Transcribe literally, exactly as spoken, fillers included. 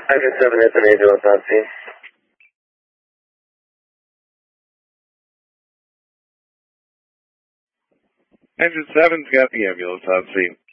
Engine seven is an ambulance on scene. Engine seven's got the ambulance on scene.